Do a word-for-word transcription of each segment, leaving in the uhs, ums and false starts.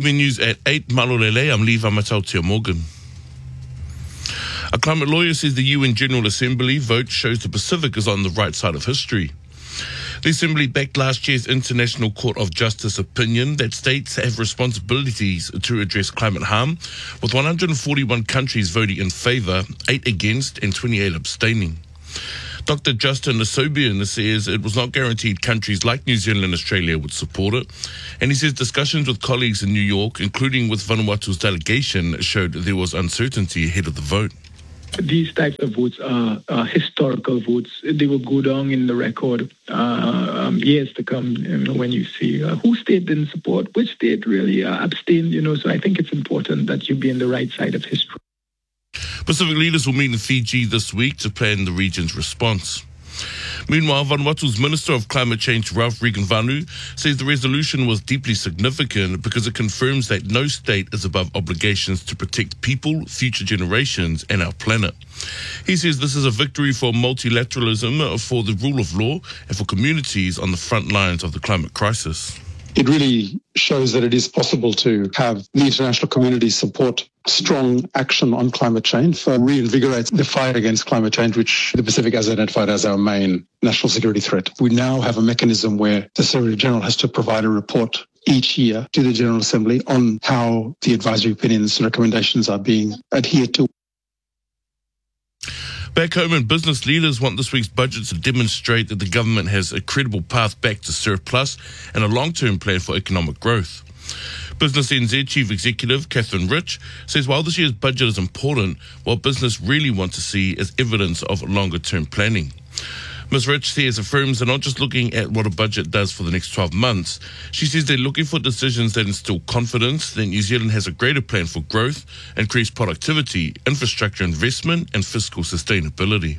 M News at eight, Malolele, I'm Lee Vamatautia Morgan. A climate lawyer says the U N General Assembly vote shows the Pacific is on the right side of history. The Assembly backed last year's International Court of Justice opinion that states have responsibilities to address climate harm, with one hundred forty-one countries voting in favour, eight against and twenty-eight abstaining. Doctor Justin Asobian says it was not guaranteed countries like New Zealand and Australia would support it. And he says discussions with colleagues in New York, including with Vanuatu's delegation, showed there was uncertainty ahead of the vote. These types of votes are, are historical votes. They will go down in the record uh, um, years to come, you know, when you see uh, who state didn't support, which state really uh, abstained, you know. So I think it's important that you be on the right side of history. Pacific leaders will meet in Fiji this week to plan the region's response. Meanwhile, Vanuatu's Minister of Climate Change, Ralph Regenvanu, says the resolution was deeply significant because it confirms that no state is above obligations to protect people, future generations, and our planet. He says this is a victory for multilateralism, for the rule of law, and for communities on the front lines of the climate crisis. It really shows that it is possible to have the international community support strong action on climate change, for reinvigorate the fight against climate change, which the Pacific has identified as our main national security threat. We now have a mechanism where the Secretary General has to provide a report each year to the General Assembly on how the advisory opinions and recommendations are being adhered to. Back home, and business leaders want this week's budget to demonstrate that the government has a credible path back to surplus and a long-term plan for economic growth. Business N Z Chief Executive Catherine Rich says while this year's budget is important, what business really want to see is evidence of longer-term planning. Miz Rich says the firms are not just looking at what a budget does for the next twelve months. She says they're looking for decisions that instill confidence that New Zealand has a greater plan for growth, increased productivity, infrastructure investment and fiscal sustainability.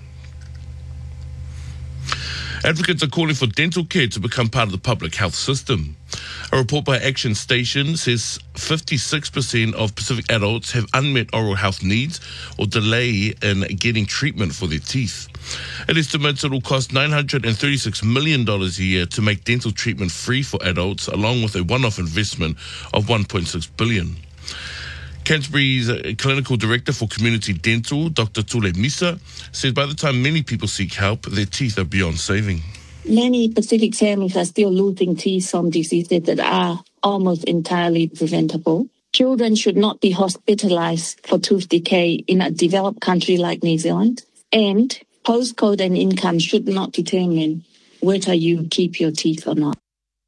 Advocates are calling for dental care to become part of the public health system. A report by Action Station says fifty-six percent of Pacific adults have unmet oral health needs or delay in getting treatment for their teeth. It estimates it will cost nine hundred thirty-six million dollars a year to make dental treatment free for adults, along with a one-off investment of one point six billion dollars. Canterbury's Clinical Director for Community Dental, Doctor Tule Misa, says by the time many people seek help, their teeth are beyond saving. Many Pacific families are still losing teeth from diseases that are almost entirely preventable. Children should not be hospitalized for tooth decay in a developed country like New Zealand. And postcode and income should not determine whether you keep your teeth or not.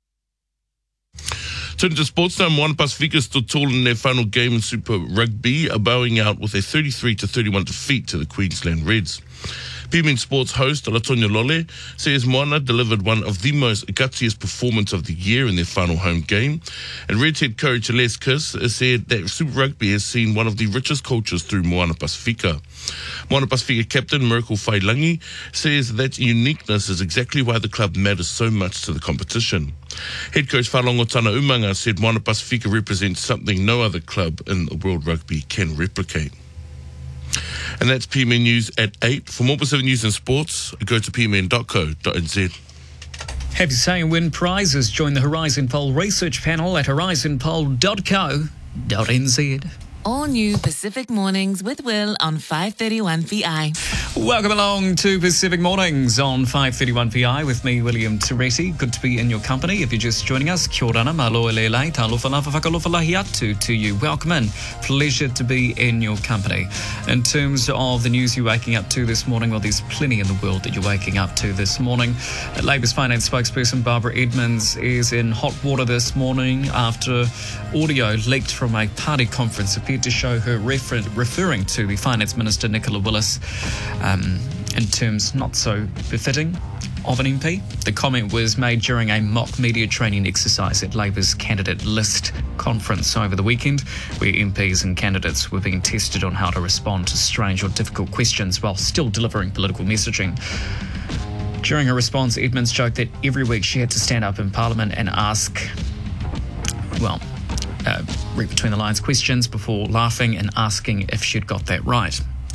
Turning to sports now, Moana Pasifika still tall in their final game in Super Rugby, bowing out with a thirty-three to thirty-one defeat to the Queensland Reds. P M N Sports host Latonia Lole says Moana delivered one of the most gutsiest performance of the year in their final home game. And Reds head coach Les Kiss said that Super Rugby has seen one of the richest cultures through Moana Pasifika. Moana Pasifika captain Miracle Failangi says that uniqueness is exactly why the club matters so much to the competition. Head coach Whalongo Tana Umanga said Moana Pasifika represents something no other club in World Rugby can replicate. And that's P M N News at eight. For more Pacific News and Sports, go to p m n dot co dot n z. Have you say and win prizes? Join the Horizon Poll research panel at horizon poll dot co dot n z. All new Pacific Mornings with Will on five thirty-one P I. Welcome along to Pacific Mornings on five thirty-one P I with me, William Teresi. Good to be in your company. If you're just joining us, kia ora, maloa lelei, talofa lava whakalofa lahi atu to you. Welcome in. Pleasure to be in your company. In terms of the news you're waking up to this morning, well, there's plenty in the world that you're waking up to this morning. Labour's finance spokesperson Barbara Edmonds is in hot water this morning after audio leaked from a party conference appeared to show her refer- referring to the Finance Minister Nicola Willis um, in terms not so befitting of an M P. The comment was made during a mock media training exercise at Labour's candidate list conference over the weekend, where M Ps and candidates were being tested on how to respond to strange or difficult questions while still delivering political messaging. During her response, Edmonds joked that every week she had to stand up in Parliament and ask, well, Uh, read between the lines questions before laughing and asking if she'd got that right.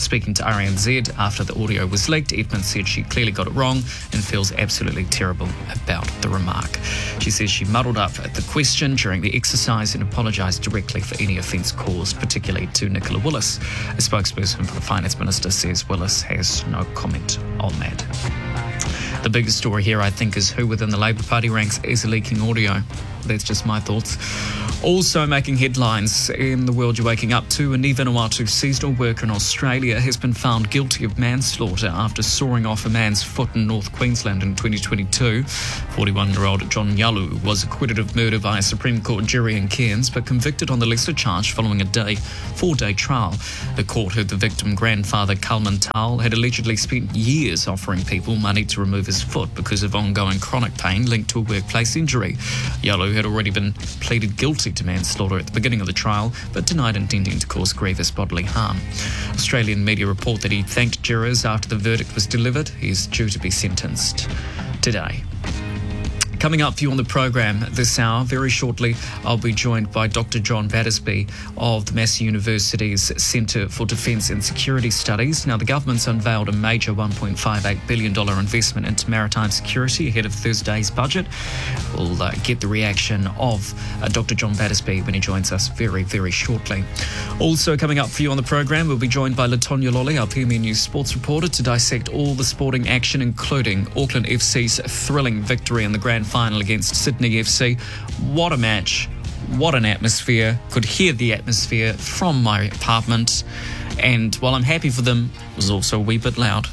Speaking to R N Z after the audio was leaked, Edmonds said she clearly got it wrong and feels absolutely terrible about the remark. She says she muddled up at the question during the exercise and apologised directly for any offence caused, particularly to Nicola Willis. A spokesperson for the Finance Minister says Willis has no comment on that. The biggest story here, I think, is who within the Labour Party ranks is leaking audio. That's just my thoughts. Also making headlines in the world you're waking up to, a Ni Vanuatu seasonal worker in Australia has been found guilty of manslaughter after sawing off a man's foot in North Queensland in twenty twenty-two. forty-one-year-old John Yalu was acquitted of murder by a Supreme Court jury in Cairns, but convicted on the lesser charge following a day, four-day trial. The court heard the victim grandfather, Kalman Tal, had allegedly spent years offering people money to remove his foot because of ongoing chronic pain linked to a workplace injury. Yalu had already been pleaded guilty to manslaughter at the beginning of the trial, but denied intending to cause grievous bodily harm. Australian media report that he thanked jurors after the verdict was delivered. He is due to be sentenced today. Coming up for you on the programme this hour, very shortly, I'll be joined by Doctor John Battersby of the Massey University's Centre for Defence and Security Studies. Now, the government's unveiled a major one point five eight billion dollars investment into maritime security ahead of Thursday's budget. We'll uh, get the reaction of uh, Doctor John Battersby when he joins us very, very shortly. Also coming up for you on the programme, we'll be joined by Latonya Lolly, our P M E News sports reporter, to dissect all the sporting action, including Auckland F C's thrilling victory in the grand final against Sydney F C. What a match. What an atmosphere. Could hear the atmosphere from my apartment. And while I'm happy for them, it was also a wee bit loud.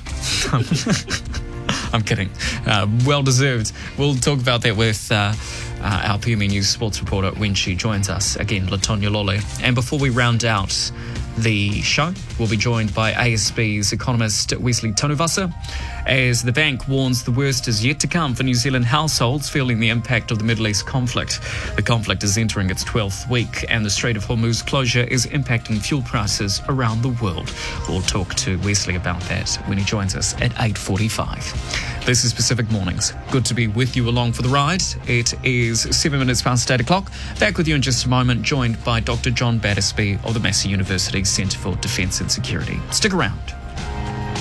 I'm kidding. Uh, well deserved. We'll talk about that with uh, uh, our P M E News sports reporter when she joins us. Again, Latonya Lolly. And before we round out the show, we'll be joined by A S B's economist Wesley Tonuvasa as the bank warns the worst is yet to come for New Zealand households feeling the impact of the Middle East conflict. The conflict is entering its twelfth week and the Strait of Hormuz closure is impacting fuel prices around the world. We'll talk to Wesley about that when he joins us at eight forty-five. This is Pacific Mornings. Good to be with you along for the ride. It is seven minutes past eight o'clock. Back with you in just a moment, joined by Doctor John Battersby of the Massey University Centre for Defence and Security. Stick around.